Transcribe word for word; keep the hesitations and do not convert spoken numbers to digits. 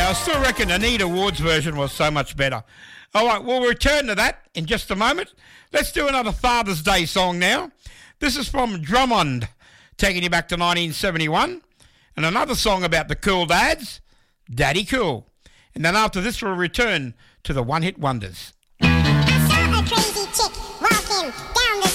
Yeah, I still reckon Anita Ward's version was so much better. All right, we'll return to that in just a moment. Let's do another Father's Day song now. This is from Drummond, taking you back to nineteen seventy-one. And another song about the cool dads, Daddy Cool. And then after this, we'll return to the one-hit wonders. I saw a crazy chick walking down the